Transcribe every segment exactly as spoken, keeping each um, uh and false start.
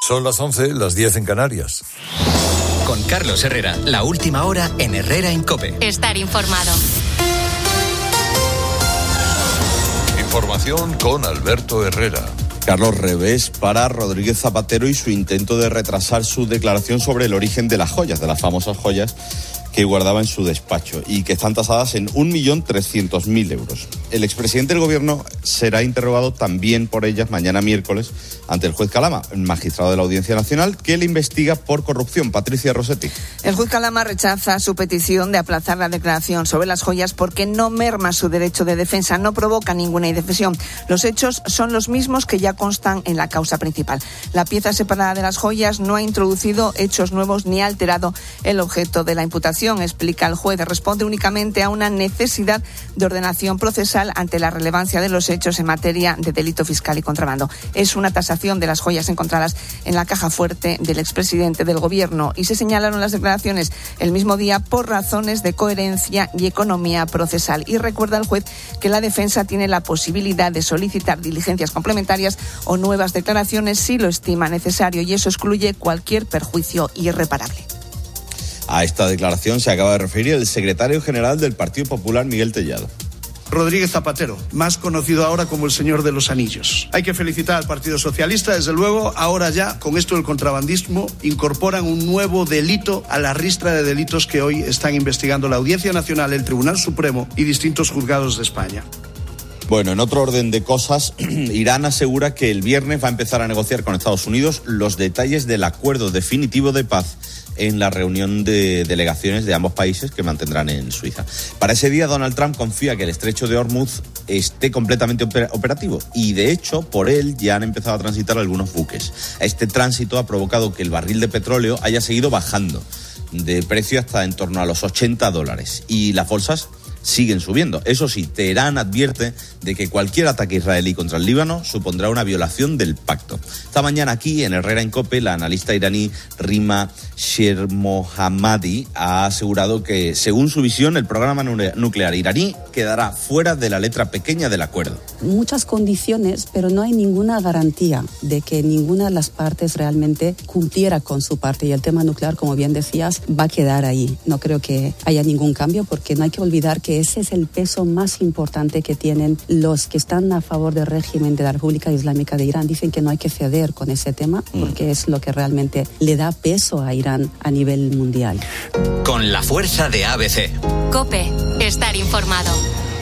Son las once, las diez en Canarias. Con Carlos Herrera, la última hora en Herrera en COPE. Estar informado. Información con Alberto Herrera. Carlos, revés para Rodríguez Zapatero y su intento de retrasar su declaración sobre el origen de las joyas, de las famosas joyas que guardaba en su despacho y que están tasadas en un millón trescientos mil euros. El expresidente del gobierno será interrogado también por ellas mañana miércoles ante el juez Calama, el magistrado de la Audiencia Nacional, que le investiga por corrupción. Patricia Rossetti. El juez Calama rechaza su petición de aplazar la declaración sobre las joyas porque no merma su derecho de defensa, no provoca ninguna indefensión. Los hechos son los mismos que ya constan en la causa principal. La pieza separada de las joyas no ha introducido hechos nuevos ni ha alterado el objeto de la imputación, explica el juez. Responde únicamente a una necesidad de ordenación procesal ante la relevancia de los hechos en materia de delito fiscal y contrabando. Es una tasación de las joyas encontradas en la caja fuerte del expresidente del gobierno y se señalaron las declaraciones el mismo día por razones de coherencia y economía procesal. Y recuerda el juez que la defensa tiene la posibilidad de solicitar diligencias complementarias o nuevas declaraciones si lo estima necesario, y eso excluye cualquier perjuicio irreparable. A esta declaración se acaba de referir el secretario general del Partido Popular, Miguel Tellado. Rodríguez Zapatero, más conocido ahora como el señor de los anillos. Hay que felicitar al Partido Socialista, desde luego, ahora ya, con esto del contrabandismo, incorporan un nuevo delito a la ristra de delitos que hoy están investigando la Audiencia Nacional, el Tribunal Supremo y distintos juzgados de España. Bueno, en otro orden de cosas, Irán asegura que el viernes va a empezar a negociar con Estados Unidos los detalles del acuerdo definitivo de paz en la reunión de delegaciones de ambos países que mantendrán en Suiza. Para ese día, Donald Trump confía que el estrecho de Hormuz esté completamente operativo y, de hecho, por él ya han empezado a transitar algunos buques. Este tránsito ha provocado que el barril de petróleo haya seguido bajando de precio hasta en torno a los ochenta dólares y las bolsas siguen subiendo. Eso sí, Teherán advierte de que cualquier ataque israelí contra el Líbano supondrá una violación del pacto. Esta mañana aquí, en Herrera en COPE, la analista iraní Rima Shermohammadi ha asegurado que, según su visión, el programa nuclear iraní quedará fuera de la letra pequeña del acuerdo. Muchas condiciones, pero no hay ninguna garantía de que ninguna de las partes realmente cumpliera con su parte. Y el tema nuclear, como bien decías, va a quedar ahí. No creo que haya ningún cambio, porque no hay que olvidar que ese es el peso más importante que tienen los que están a favor del régimen de la República Islámica de Irán. Dicen que no hay que ceder con ese tema porque mm. es lo que realmente le da peso a Irán a nivel mundial. Con la fuerza de A B C. COPE, estar informado.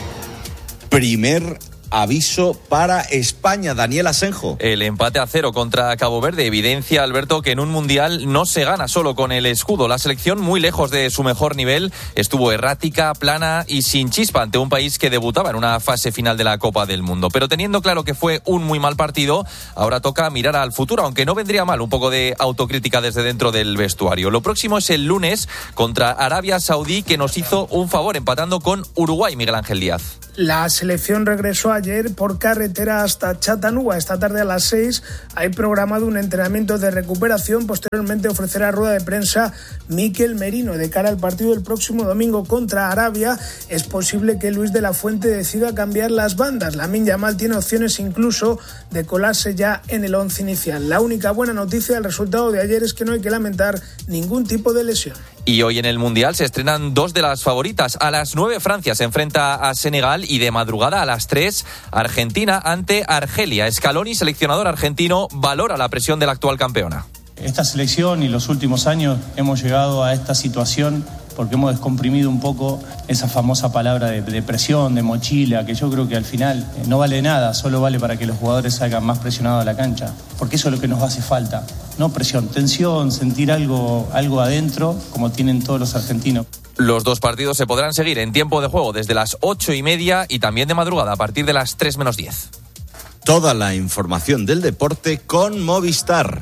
Primer aviso para España, Daniel Asenjo. El empate a cero contra Cabo Verde evidencia, Alberto, que en un mundial no se gana solo con el escudo. La selección, muy lejos de su mejor nivel, estuvo errática, plana y sin chispa ante un país que debutaba en una fase final de la Copa del Mundo. Pero teniendo claro que fue un muy mal partido, ahora toca mirar al futuro, aunque no vendría mal un poco de autocrítica desde dentro del vestuario. Lo próximo es el lunes contra Arabia Saudí, que nos hizo un favor empatando con Uruguay, Miguel Ángel Díaz. La selección regresó ayer por carretera hasta Chattanooga. Esta tarde a las seis hay programado un entrenamiento de recuperación. Posteriormente ofrecerá rueda de prensa Mikel Merino de cara al partido del próximo domingo contra Arabia. Es posible que Luis de la Fuente decida cambiar las bandas. Lamine Yamal tiene opciones incluso de colarse ya en el once inicial. La única buena noticia del resultado de ayer es que no hay que lamentar ningún tipo de lesión. Y hoy en el Mundial se estrenan dos de las favoritas. A las nueve Francia se enfrenta a Senegal y de madrugada a las tres Argentina ante Argelia. Scaloni, seleccionador argentino, valora la presión de la actual campeona. Esta selección y los últimos años hemos llegado a esta situación porque hemos descomprimido un poco esa famosa palabra de, de presión, de mochila, que yo creo que al final no vale nada, solo vale para que los jugadores salgan más presionados a la cancha, porque eso es lo que nos hace falta. No presión, tensión, sentir algo, algo adentro, como tienen todos los argentinos. Los dos partidos se podrán seguir en tiempo de juego desde las ocho y media y también de madrugada a partir de las tres menos diez. Toda la información del deporte con Movistar.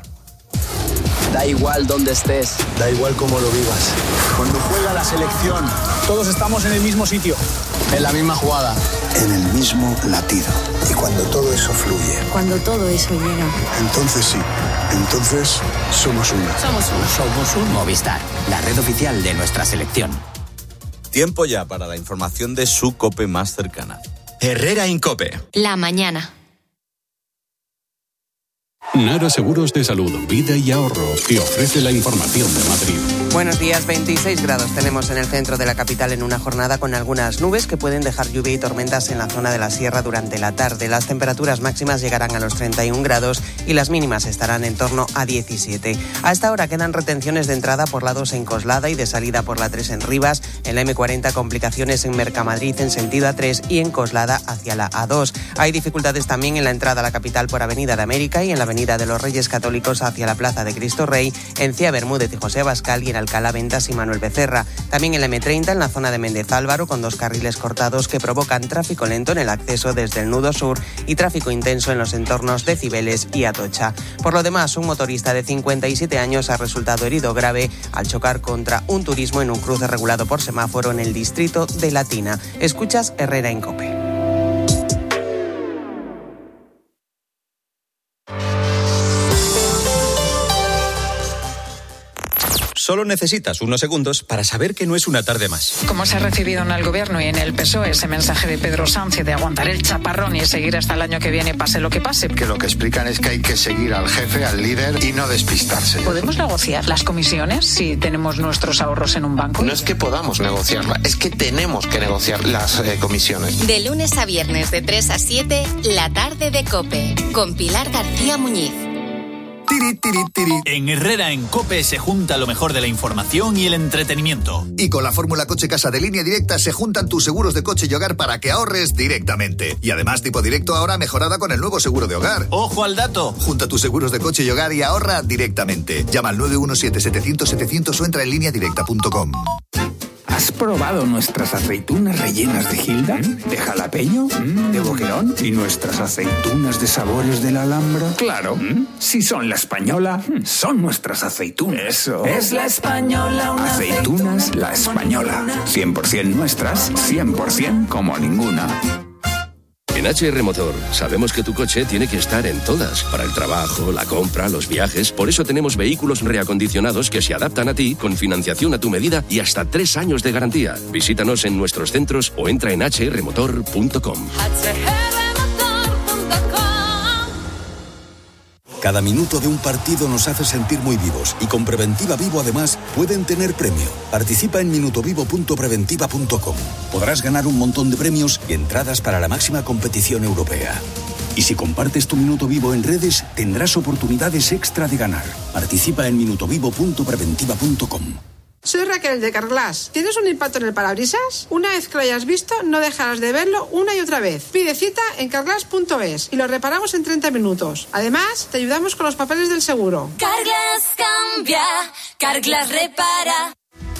Da igual dónde estés, da igual cómo lo vivas. Cuando juega la selección, todos estamos en el mismo sitio, en la misma jugada, en el mismo latido. Y cuando todo eso fluye, cuando todo eso llega, entonces sí, entonces somos uno. Somos uno. Somos un Movistar, la red oficial de nuestra selección. Tiempo ya para la información de su COPE más cercana. Herrera en COPE. La mañana. Nara Seguros de Salud, Vida y Ahorro te ofrece la información de Madrid. Buenos días, veintiséis grados tenemos en el centro de la capital en una jornada con algunas nubes que pueden dejar lluvia y tormentas en la zona de la sierra durante la tarde. Las temperaturas máximas llegarán a los treinta y un grados y las mínimas estarán en torno a diecisiete. A esta hora quedan retenciones de entrada por la dos en Coslada y de salida por la tres en Rivas. En la eme cuarenta complicaciones en Mercamadrid en sentido a tres y en Coslada hacia la a dos. Hay dificultades también en la entrada a la capital por Avenida de América y en la Avenida de los Reyes Católicos hacia la Plaza de Cristo Rey, en Cía Bermúdez y José Abascal y en Alcalá Ventas y Manuel Becerra. También en la eme treinta en la zona de Méndez Álvaro con dos carriles cortados que provocan tráfico lento en el acceso desde el nudo sur y tráfico intenso en los entornos de Cibeles y Atocha. Por lo demás, un motorista de cincuenta y siete años ha resultado herido grave al chocar contra un turismo en un cruce regulado por semáforo en el distrito de Latina. Escuchas Herrera en COPE. Solo necesitas unos segundos para saber que no es una tarde más. ¿Cómo se ha recibido en el Gobierno y en el P S O E ese mensaje de Pedro Sánchez de aguantar el chaparrón y seguir hasta el año que viene, pase lo que pase? Que lo que explican es que hay que seguir al jefe, al líder y no despistarse. ¿Podemos negociar las comisiones si tenemos nuestros ahorros en un banco? No es que podamos negociarla, es que tenemos que negociar las eh, comisiones. De lunes a viernes de tres a siete, la tarde de COPE, con Pilar García Muñiz. Tiri, tiri, tiri. En Herrera en COPE se junta lo mejor de la información y el entretenimiento. Y con la fórmula Coche Casa de Línea Directa se juntan tus seguros de coche y hogar para que ahorres directamente. Y además tipo directo ahora mejorada con el nuevo seguro de hogar. ¡Ojo al dato! Junta tus seguros de coche y hogar y ahorra directamente. Llama al nueve uno siete, setecientos, setecientos o entra en línea directa punto com. ¿Has probado nuestras aceitunas rellenas de Gilda? ¿Mm? ¿De jalapeño? ¿Mm? ¿De boquerón? ¿Y nuestras aceitunas de sabores de la Alhambra? Claro, ¿Mm? Si son la española, son nuestras aceitunas. Eso. Es la española, una aceitunas, aceituna, la española. cien por ciento nuestras, cien por ciento como ninguna. En H R Motor sabemos que tu coche tiene que estar en todas, para el trabajo, la compra, los viajes. Por eso tenemos vehículos reacondicionados que se adaptan a ti con financiación a tu medida y hasta tres años de garantía. Visítanos en nuestros centros o entra en h r motor punto com. Cada minuto de un partido nos hace sentir muy vivos y con Preventiva Vivo además pueden tener premio. Participa en minutovivo punto preventiva punto com. Podrás ganar un montón de premios y entradas para la máxima competición europea. Y si compartes tu minuto vivo en redes, tendrás oportunidades extra de ganar. Participa en minutovivo punto preventiva punto com. Soy Raquel de Carglass. ¿Tienes un impacto en el parabrisas? Una vez que lo hayas visto, no dejarás de verlo una y otra vez. Pide cita en carglass punto es y lo reparamos en treinta minutos. Además, te ayudamos con los papeles del seguro. Carglass cambia, Carglass repara.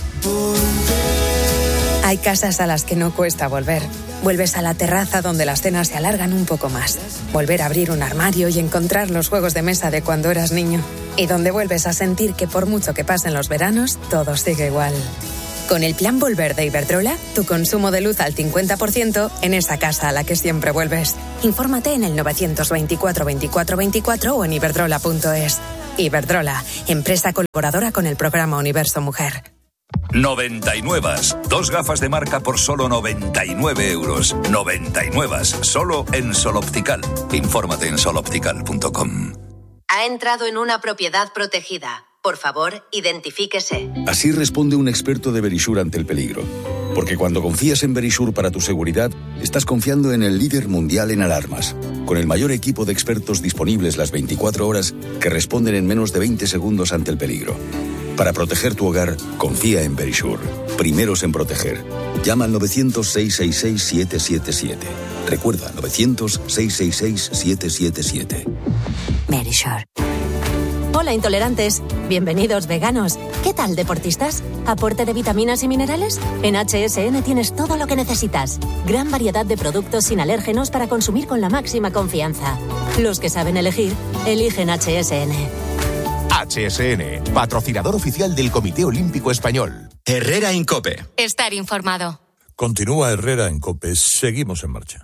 Hay casas a las que no cuesta volver. Vuelves a la terraza donde las cenas se alargan un poco más. Volver a abrir un armario y encontrar los juegos de mesa de cuando eras niño. Y donde vuelves a sentir que por mucho que pasen los veranos, todo sigue igual. Con el plan Volver de Iberdrola, tu consumo de luz al cincuenta por ciento en esa casa a la que siempre vuelves. Infórmate en el novecientos veinticuatro veinticuatro veinticuatro o en iberdrola punto es. Iberdrola, empresa colaboradora con el programa Universo Mujer. noventa y nueve. Dos gafas de marca por solo noventa y nueve euros. noventa y nueve. Solo en Sol Optical. Infórmate en sol optical punto com. Ha entrado en una propiedad protegida. Por favor, identifíquese. Así responde un experto de Verisure ante el peligro. Porque cuando confías en Verisure para tu seguridad, estás confiando en el líder mundial en alarmas. Con el mayor equipo de expertos disponibles las veinticuatro horas que responden en menos de veinte segundos ante el peligro. Para proteger tu hogar, confía en Verisure. Primeros en proteger. Llama al novecientos, seiscientos sesenta y seis, siete siete siete. Recuerda, novecientos, seiscientos sesenta y seis, siete siete siete. Verisure. Hola intolerantes, bienvenidos veganos. ¿Qué tal deportistas? ¿Aporte de vitaminas y minerales? En H S N tienes todo lo que necesitas. Gran variedad de productos sin alérgenos para consumir con la máxima confianza. Los que saben elegir, eligen H S N. H S N, patrocinador oficial del Comité Olímpico Español. Herrera en COPE. Estar informado. Continúa Herrera en COPE. Seguimos en marcha.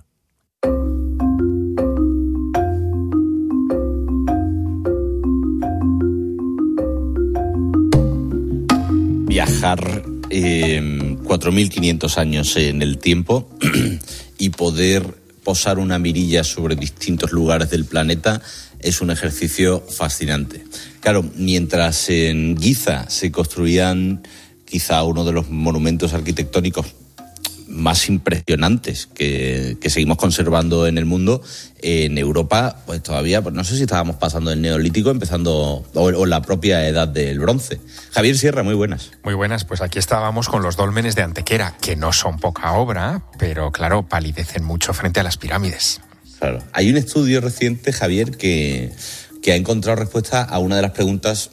Viajar eh, cuatro mil quinientos años en el tiempo y poder posar una mirilla sobre distintos lugares del planeta es un ejercicio fascinante. Claro, mientras en Giza se construían quizá uno de los monumentos arquitectónicos más impresionantes que, que seguimos conservando en el mundo, en Europa pues todavía, pues no sé si estábamos pasando del Neolítico, empezando o, o la propia edad del Bronce. Javier Sierra, muy buenas. Muy buenas, pues aquí estábamos con los dólmenes de Antequera, que no son poca obra, pero claro, palidecen mucho frente a las pirámides. Claro. Hay un estudio reciente, Javier, que, que ha encontrado respuesta a una de las preguntas,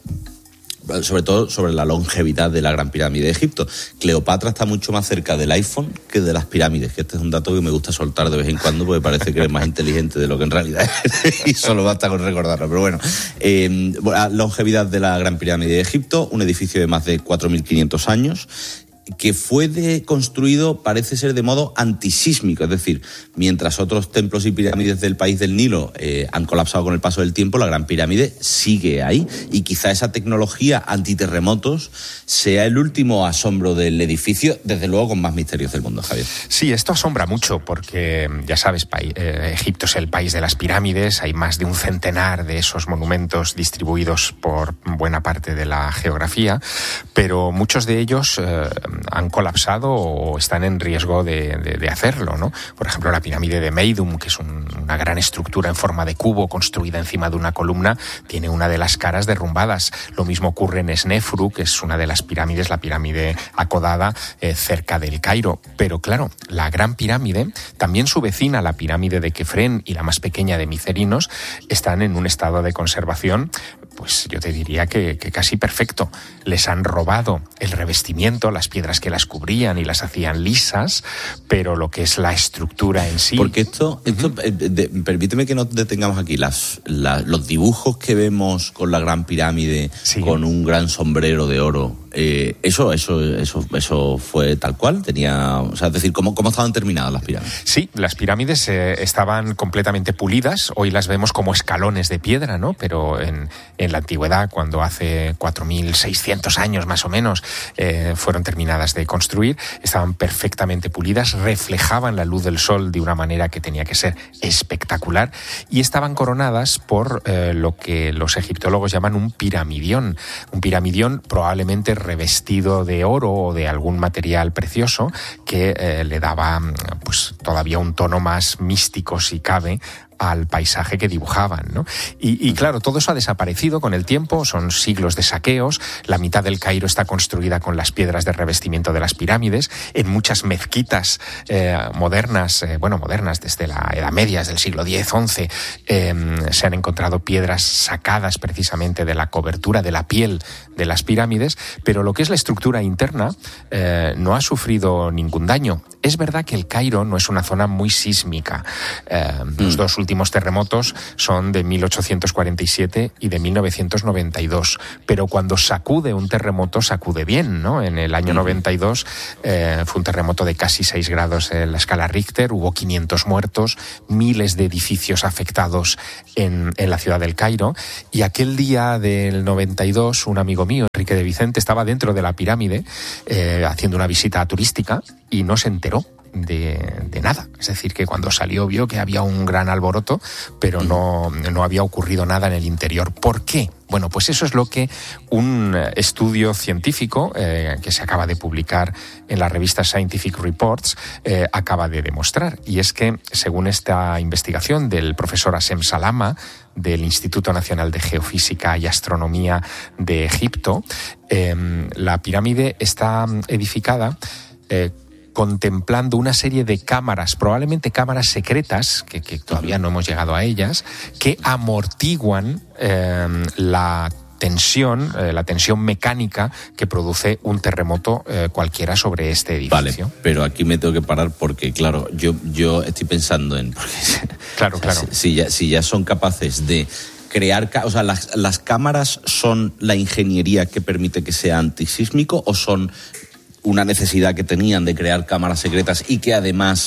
sobre todo sobre la longevidad de la Gran Pirámide de Egipto. Cleopatra está mucho más cerca del iPhone que de las pirámides, que este es un dato que me gusta soltar de vez en cuando porque parece que eres más inteligente de lo que en realidad es y solo basta con recordarlo. Pero bueno, eh, la longevidad de la Gran Pirámide de Egipto, un edificio de más de cuatro mil quinientos años, que fue de, construido, parece ser, de modo antisísmico, es decir, mientras otros templos y pirámides del país del Nilo eh, han colapsado con el paso del tiempo, la Gran Pirámide sigue ahí, y quizá esa tecnología antiterremotos sea el último asombro del edificio, desde luego con más misterios del mundo, Javier. Sí, esto asombra mucho porque, ya sabes, pa- eh, Egipto es el país de las pirámides, hay más de un centenar de esos monumentos distribuidos por buena parte de la geografía, pero muchos de ellos eh, han colapsado o están en riesgo de, de, de hacerlo, ¿no? Por ejemplo, la pirámide de Meidum, que es un, una gran estructura en forma de cubo construida encima de una columna, tiene una de las caras derrumbadas. Lo mismo ocurre en Snefru, que es una de las pirámides, la pirámide acodada eh, cerca del Cairo. Pero claro, la Gran Pirámide, también su vecina, la pirámide de Kefren y la más pequeña de Micerinos, están en un estado de conservación, pues yo te diría que, que casi perfecto. Les han robado el revestimiento, las piedras que las cubrían y las hacían lisas, pero lo que es la estructura en sí... Porque esto, esto uh-huh. eh, de, permíteme que nos detengamos aquí. Las, la, los dibujos que vemos con la Gran Pirámide, sí, con un gran sombrero de oro, eh, eso, eso, eso, eso fue tal cual. Tenía, o sea, es decir, ¿cómo, cómo estaban terminadas las pirámides? Sí, las pirámides eh, estaban completamente pulidas. Hoy las vemos como escalones de piedra, ¿no? Pero en, en la antigüedad, cuando hace cuatro mil seiscientos años más o menos eh, fueron terminadas de construir, estaban perfectamente pulidas, reflejaban la luz del sol de una manera que tenía que ser espectacular, y estaban coronadas por eh, lo que los egiptólogos llaman un piramidión. Un piramidión probablemente revestido de oro o de algún material precioso que eh, le daba pues todavía un tono más místico, si cabe, al paisaje que dibujaban, ¿no? Y, y claro, todo eso ha desaparecido con el tiempo, son siglos de saqueos, la mitad del Cairo está construida con las piedras de revestimiento de las pirámides, en muchas mezquitas eh, modernas, eh, bueno, modernas desde la Edad Media, desde el siglo diez, once, eh, se han encontrado piedras sacadas precisamente de la cobertura, de la piel de las pirámides, pero lo que es la estructura interna eh, no ha sufrido ningún daño. Es verdad que el Cairo no es una zona muy sísmica. Eh, mm. Los dos últimos terremotos son de mil ochocientos cuarenta y siete y de mil novecientos noventa y dos, pero cuando sacude un terremoto, sacude bien, ¿no? En el año mm. noventa y dos eh, fue un terremoto de casi seis grados en la escala Richter, hubo quinientos muertos, miles de edificios afectados en, en la ciudad del Cairo, y aquel día del noventa y dos, un amigo mío, Enrique de Vicente, estaba dentro de la pirámide eh, haciendo una visita turística y no se enteró De, de nada. Es decir, que cuando salió vio que había un gran alboroto, pero no, no había ocurrido nada en el interior. ¿Por qué? Bueno, pues eso es lo que un estudio científico eh, que se acaba de publicar en la revista Scientific Reports eh, acaba de demostrar. Y es que, según esta investigación del profesor Hassem Salama, del Instituto Nacional de Geofísica y Astronomía de Egipto, eh, la pirámide está edificada eh, contemplando una serie de cámaras, probablemente cámaras secretas, que, que todavía no hemos llegado a ellas, que amortiguan eh, la tensión, eh, la tensión mecánica que produce un terremoto eh, cualquiera sobre este edificio. Vale, pero aquí me tengo que parar porque, claro, yo, yo estoy pensando en... Porque, claro, o sea, claro. Si, si, ya, si ya son capaces de crear... O sea, las, las cámaras son la ingeniería que permite que sea antisísmico, o son una necesidad que tenían de crear cámaras secretas y que además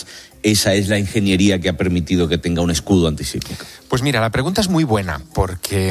esa es la ingeniería que ha permitido que tenga un escudo antisísmico? Pues mira, la pregunta es muy buena, porque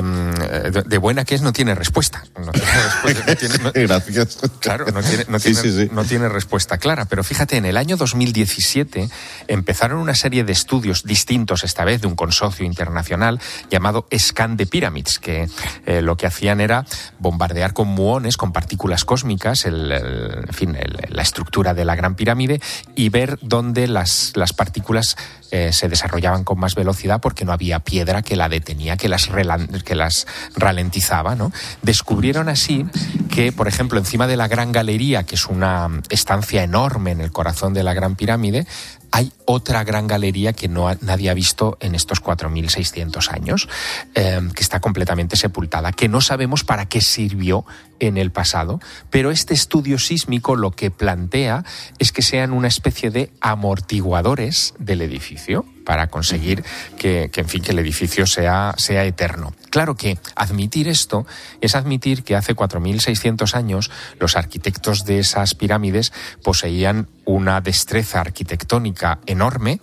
de buena que es no tiene respuesta. No tiene respuesta no tiene, no, Gracias. Claro, no tiene, no, tiene, sí, sí, sí. no tiene respuesta clara. Pero fíjate, en el año dos mil diecisiete empezaron una serie de estudios distintos, esta vez de un consorcio internacional llamado Scan the Pyramids, que eh, lo que hacían era bombardear con muones, con partículas cósmicas, el, el, en fin, el, la estructura de la Gran Pirámide y ver dónde las, las partículas eh, se desarrollaban con más velocidad porque no había piedra que la detenía, que las, relan, que las ralentizaba, ¿no? Descubrieron así que, por ejemplo, encima de la Gran Galería, que es una estancia enorme en el corazón de la Gran Pirámide, hay otra gran galería que no ha, nadie ha visto en estos cuatro mil seiscientos años, eh, que está completamente sepultada, que no sabemos para qué sirvió en el pasado, pero este estudio sísmico lo que plantea es que sean una especie de amortiguadores del edificio para conseguir que, que en fin, que el edificio sea, sea eterno. Claro que admitir esto es admitir que hace cuatro mil seiscientos años los arquitectos de esas pirámides poseían una destreza arquitectónica enorme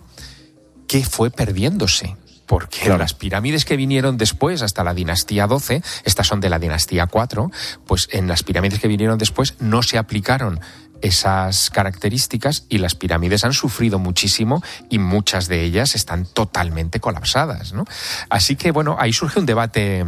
que fue perdiéndose. Porque claro, las pirámides que vinieron después, hasta la dinastía doce, estas son de la dinastía cuatro, pues en las pirámides que vinieron después no se aplicaron esas características y las pirámides han sufrido muchísimo y muchas de ellas están totalmente colapsadas, ¿no? Así que, bueno, ahí surge un debate,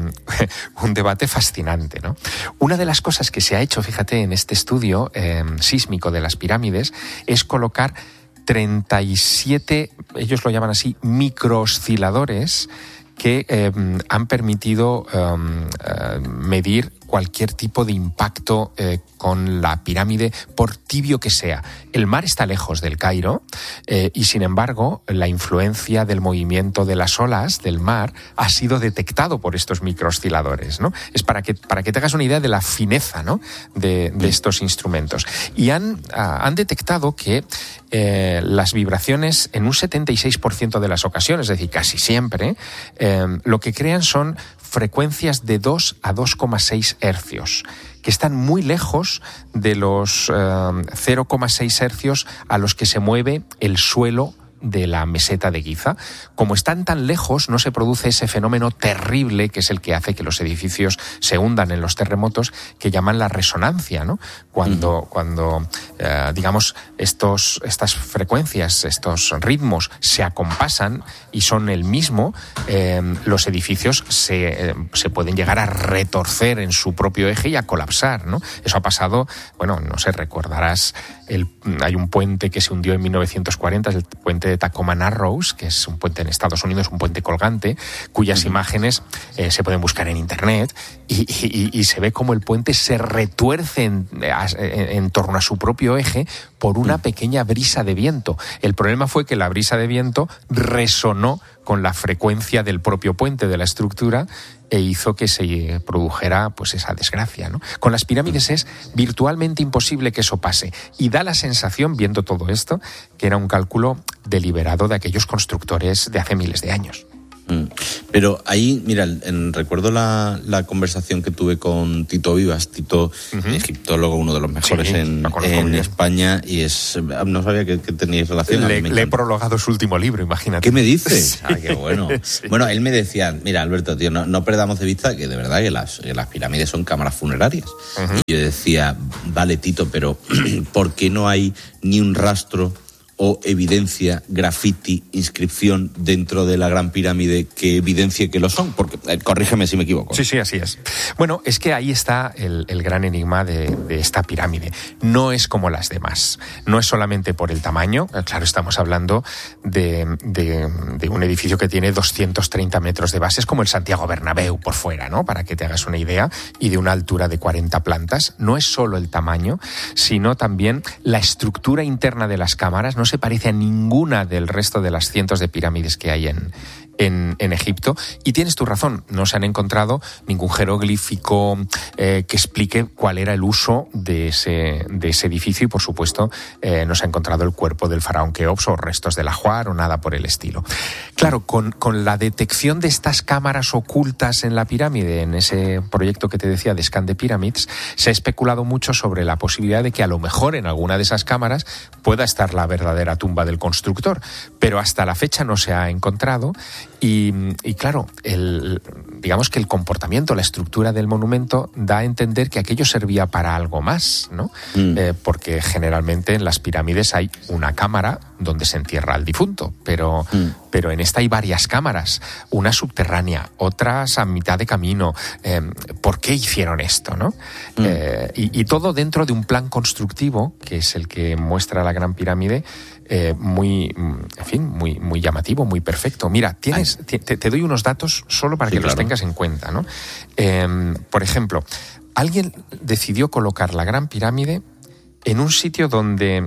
un debate fascinante, ¿no? Una de las cosas que se ha hecho, fíjate, en este estudio eh, sísmico de las pirámides es colocar treinta y siete, ellos lo llaman así, microosciladores que eh, han permitido eh, eh, medir cualquier tipo de impacto eh, con la pirámide, por tibio que sea. El mar está lejos del Cairo eh, y, sin embargo, la influencia del movimiento de las olas del mar ha sido detectado por estos microosciladores, ¿no? Es para que, para que te hagas una idea de la fineza, ¿no?, de, de estos instrumentos. Y han, ah, han detectado que eh, las vibraciones, en un setenta y seis por ciento de las ocasiones, es decir, casi siempre, eh, lo que crean son frecuencias de dos a dos coma seis hercios, que están muy lejos de los eh, cero coma seis hercios a los que se mueve el suelo de la meseta de Giza. Como están tan lejos, no se produce ese fenómeno terrible que es el que hace que los edificios se hundan en los terremotos, que llaman la resonancia, ¿no? Cuando, uh-huh. cuando eh, digamos, estos, estas frecuencias, estos ritmos se acompasan y son el mismo, eh, los edificios se, eh, se pueden llegar a retorcer en su propio eje y a colapsar, ¿no? Eso ha pasado, bueno, no sé, recordarás, el, hay un puente que se hundió en mil novecientos cuarenta, es el puente de Tacoma Narrows, que es un puente en Estados Unidos, un puente colgante, cuyas uh-huh. imágenes eh, se pueden buscar en internet y, y, y se ve como el puente se retuerce en, en, en torno a su propio eje por una uh-huh. pequeña brisa de viento. El problema fue que la brisa de viento resonó con la frecuencia del propio puente, de la estructura, e hizo que se produjera pues esa desgracia, ¿no? Con las pirámides es virtualmente imposible que eso pase. Y da la sensación, viendo todo esto, que era un cálculo deliberado de aquellos constructores de hace miles de años. Pero ahí, mira, en, recuerdo la, la conversación que tuve con Tito Vivas, Tito, uh-huh. egiptólogo, uno de los mejores sí, en, en España, y es no sabía que, que teníais relación. Le, le he prologado su último libro, imagínate. ¿Qué me dices? Ah, qué bueno. Sí. Bueno, él me decía, mira, Alberto, tío, no, no perdamos de vista que de verdad que las, que las pirámides son cámaras funerarias. Uh-huh. Y yo decía, vale, Tito, pero ¿por qué no hay ni un rastro o evidencia, graffiti, inscripción dentro de la Gran Pirámide que evidencie que lo son? Porque, eh, corrígeme si me equivoco. Sí, sí, así es. Bueno, es que ahí está el, el gran enigma de, de esta pirámide. No es como las demás. No es solamente por el tamaño. Claro, estamos hablando de, de, de un edificio que tiene doscientos treinta metros de base, es como el Santiago Bernabéu por fuera, ¿no? Para que te hagas una idea, y de una altura de cuarenta plantas. No es solo el tamaño, sino también la estructura interna de las cámaras. No se parece a ninguna del resto de las cientos de pirámides que hay en, en, en Egipto. Y tienes tu razón, no se han encontrado ningún jeroglífico eh, que explique cuál era el uso de ese, de ese edificio y, por supuesto, eh, no se ha encontrado el cuerpo del faraón Keops o restos del ajuar o nada por el estilo. Claro, con, con la detección de estas cámaras ocultas en la pirámide, en ese proyecto que te decía de Scan the Pyramids, se ha especulado mucho sobre la posibilidad de que a lo mejor en alguna de esas cámaras pueda estar la verdadera tumba del constructor, pero hasta la fecha no se ha encontrado y, y claro, el, digamos que el comportamiento, la estructura del monumento da a entender que aquello servía para algo más, ¿no? Mm. Eh, porque generalmente en las pirámides hay una cámara donde se entierra al difunto, pero, mm. pero en esta hay varias cámaras, una subterránea, otras a mitad de camino. Eh, ¿Por qué hicieron esto, no? Mm. Eh, y, y todo dentro de un plan constructivo, que es el que muestra la Gran Pirámide, eh, muy, en fin, muy, muy llamativo, muy perfecto. Mira, tienes, te, te doy unos datos solo para sí, que claro. los tengas en cuenta, ¿no? Eh, por ejemplo, alguien decidió colocar la Gran Pirámide en un sitio donde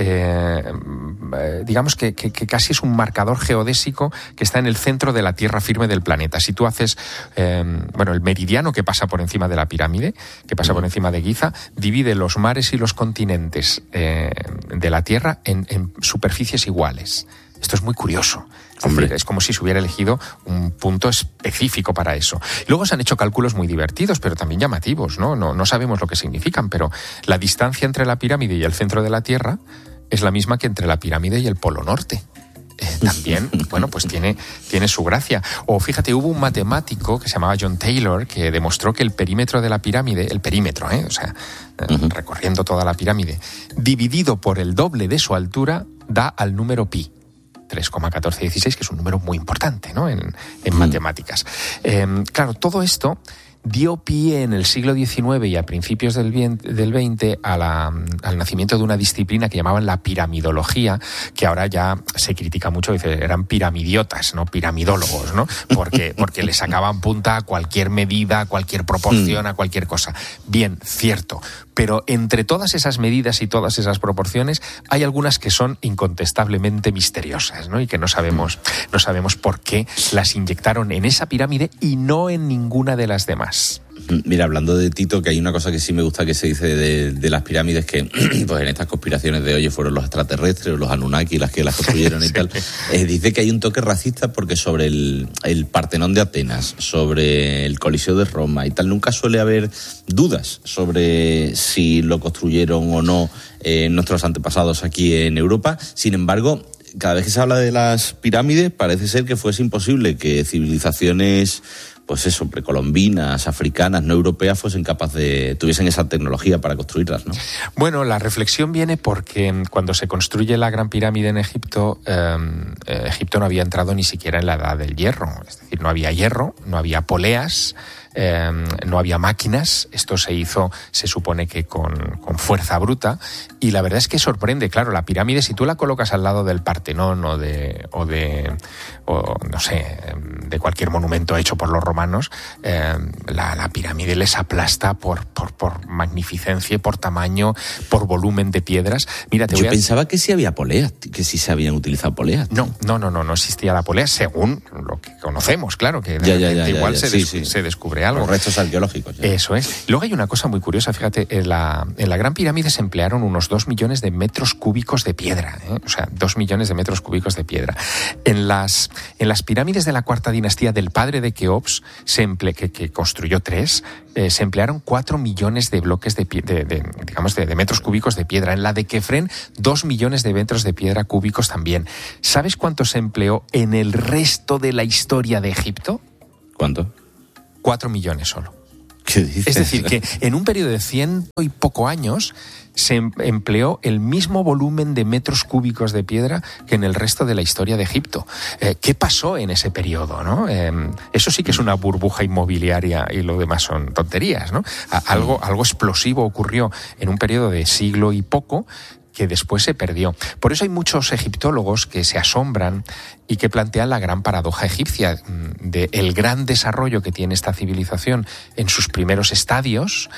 Eh, digamos que, que, que casi es un marcador geodésico que está en el centro de la tierra firme del planeta. Si tú haces, eh, bueno, el meridiano que pasa por encima de la pirámide, que pasa por encima de Giza, divide los mares y los continentes eh, de la Tierra en, en superficies iguales. Esto es muy curioso. Es, decir, es como si se hubiera elegido un punto específico para eso. Luego se han hecho cálculos muy divertidos, pero también llamativos, ¿no? No, no sabemos lo que significan, pero la distancia entre la pirámide y el centro de la Tierra es la misma que entre la pirámide y el Polo Norte. Eh, también, bueno, pues tiene, tiene su gracia. O fíjate, hubo un matemático que se llamaba John Taylor que demostró que el perímetro de la pirámide, el perímetro, ¿eh? o sea, eh, uh-huh. recorriendo toda la pirámide, dividido por el doble de su altura, da al número pi. tres coma catorce dieciséis, que es un número muy importante, ¿no? en, en mm. matemáticas. Eh, claro, todo esto dio pie en el siglo diecinueve y a principios del veinte a la, al nacimiento de una disciplina que llamaban la piramidología, que ahora ya se critica mucho, dice, eran piramidiotas, no piramidólogos, ¿no? Porque, porque le sacaban punta a cualquier medida, a cualquier proporción, a cualquier cosa. Bien, cierto, pero entre todas esas medidas y todas esas proporciones hay algunas que son incontestablemente misteriosas, ¿no? Y que no sabemos, no sabemos por qué las inyectaron en esa pirámide y no en ninguna de las demás. Mira, hablando de Tito, que hay una cosa que sí me gusta que se dice de, de las pirámides, que pues en estas conspiraciones de, oye, fueron los extraterrestres o los Anunnaki las que las construyeron sí. y tal, eh, dice que hay un toque racista porque sobre el, el Partenón de Atenas, sobre el Coliseo de Roma y tal, nunca suele haber dudas sobre si lo construyeron o no eh, nuestros antepasados aquí en Europa. Sin embargo, cada vez que se habla de las pirámides, parece ser que fuese imposible que civilizaciones, pues eso, precolombinas, africanas, no europeas, fuesen capaces de, tuviesen esa tecnología para construirlas, ¿no? Bueno, la reflexión viene porque cuando se construye la Gran Pirámide en Egipto, eh, Egipto no había entrado ni siquiera en la Edad del Hierro. Es decir, no había hierro, no había poleas, eh, no había máquinas. Esto se hizo, se supone que con, con fuerza bruta. Y la verdad es que sorprende. Claro, la pirámide, si tú la colocas al lado del Partenón o de, o de o, no sé, de cualquier monumento hecho por los romanos, eh, la, la pirámide les aplasta por, por, por magnificencia, por tamaño, por volumen de piedras. Mira, te Yo voy a... pensaba que sí había poleas, que sí se habían utilizado poleas. No, no, no, no, no existía la polea, según lo que conocemos, claro, que ya, ya, ya, igual ya, ya. Se, des- sí, sí. se descubre algo. Los restos arqueológicos. Ya. Eso es. Luego hay una cosa muy curiosa, fíjate, en la, en la Gran Pirámide se emplearon unos dos millones de metros cúbicos de piedra, ¿eh? O sea, dos millones de metros cúbicos de piedra. En las, en las pirámides de la cuarta dinastía del padre de Keops, se emple- que, que construyó tres, eh, se emplearon cuatro millones de bloques de, pie- de, de digamos, de, de metros cúbicos de piedra. En la de Kefren, dos millones de metros de piedra cúbicos también. ¿Sabes cuánto se empleó en el resto de la historia de Egipto? ¿Cuánto? Cuatro millones solo. ¿Qué dices? Es decir, que en un periodo de ciento y poco años se empleó el mismo volumen de metros cúbicos de piedra que en el resto de la historia de Egipto. Eh, ¿Qué pasó en ese periodo, no? Eh, eso sí que es una burbuja inmobiliaria y lo demás son tonterías, ¿no? A- algo, algo explosivo ocurrió en un periodo de siglo y poco que después se perdió. Por eso hay muchos egiptólogos que se asombran y que plantean la gran paradoja egipcia de el gran desarrollo que tiene esta civilización en sus primeros estadios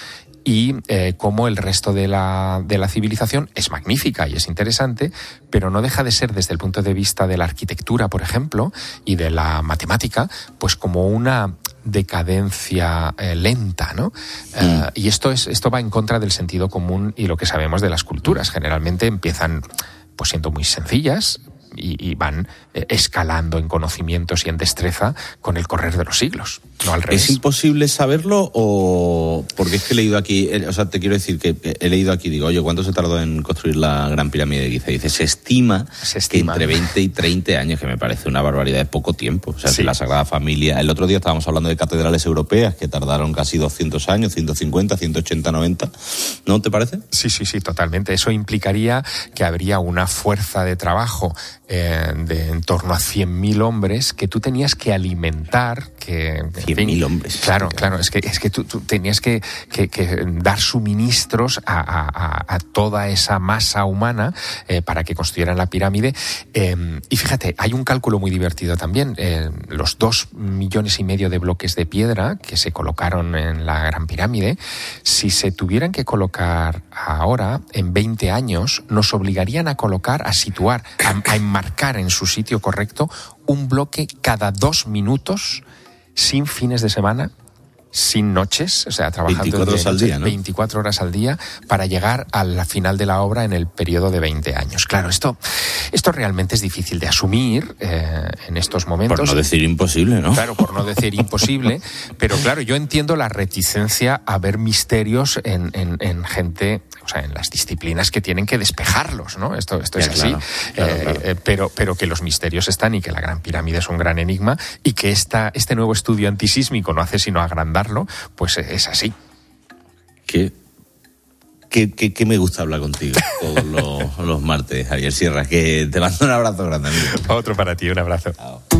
y eh, cómo el resto de la, de la civilización es magnífica y es interesante, pero no deja de ser, desde el punto de vista de la arquitectura, por ejemplo, y de la matemática, pues como una decadencia eh, lenta, ¿no? Mm. Uh, y esto es esto va en contra del sentido común y lo que sabemos de las culturas. Generalmente empiezan pues siendo muy sencillas y, y van eh, escalando en conocimientos y en destreza con el correr de los siglos, no al revés. ¿Es imposible saberlo o...? Porque es que he leído aquí, o sea, te quiero decir que he leído aquí, digo, oye, ¿cuánto se tardó en construir la Gran Pirámide de Giza? Dice, se estima, se estima que entre veinte y treinta años, que me parece una barbaridad de poco tiempo. O sea, sí. Si la Sagrada Familia... El otro día estábamos hablando de catedrales europeas que tardaron casi doscientos años, ciento cincuenta, ciento ochenta, noventa. ¿No te parece? Sí, sí, sí, totalmente. Eso implicaría que habría una fuerza de trabajo eh, de en torno a cien mil hombres que tú tenías que alimentar, que... cien mil hombres. Claro, claro, es que, es que tú, tú tenías que, que, que dar suministros a, a, a toda esa masa humana eh, para que construyeran la pirámide. Eh, y fíjate, hay un cálculo muy divertido también. Eh, los dos millones y medio de bloques de piedra que se colocaron en la Gran Pirámide, si se tuvieran que colocar ahora, en veinte años, nos obligarían a colocar, a situar, a, a enmarcar en su sitio correcto un bloque cada dos minutos, sin fines de semana, sin noches, o sea, trabajando veinticuatro horas al día, ¿no? veinticuatro horas al día para llegar a la final de la obra en el periodo de veinte años. Claro, esto, esto realmente es difícil de asumir eh, en estos momentos. Por no decir imposible, ¿no? Claro, por no decir imposible, pero claro, yo entiendo la reticencia a ver misterios en, en, en gente, o sea, en las disciplinas que tienen que despejarlos, ¿no? Esto, esto es ya, así, claro, claro, eh, claro. Eh, pero, pero que los misterios están y que la Gran Pirámide es un gran enigma y que esta, este nuevo estudio antisísmico no hace sino agrandar, pues es así. ¿Qué, qué, qué, qué me gusta hablar contigo todos los, los martes, Javier Sierra? Que te mando un abrazo grande, amigo. Otro para ti, un abrazo. Chao.